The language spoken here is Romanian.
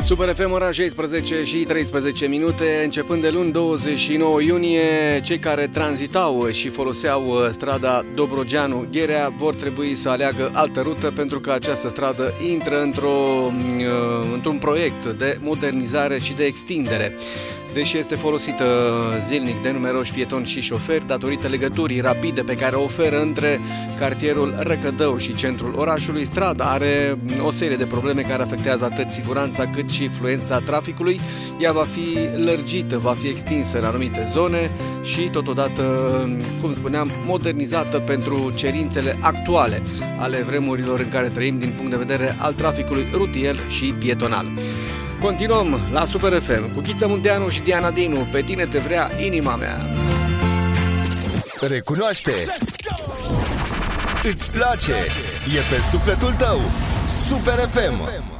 Super FM, ora 16 și 13 minute, începând de luni 29 iunie, cei care tranzitau și foloseau strada Dobrogeanu-Gherea vor trebui să aleagă altă rută pentru că această stradă intră într-un proiect de modernizare și de extindere. Deși este folosită zilnic de numeroși pietoni și șoferi, datorită legăturii rapide pe care o oferă între cartierul Răcădău și centrul orașului, strada are o serie de probleme care afectează atât siguranța cât și fluența traficului. Ea va fi lărgită, va fi extinsă în anumite zone și totodată, cum spuneam, modernizată pentru cerințele actuale ale vremurilor în care trăim din punct de vedere al traficului rutier și pietonal. Continuăm la Super FM cu Ghiță Munteanu și Diana Dinu. Pe tine te vrea inima mea. Recunoaște! Îți place! E pe sufletul tău! Super FM!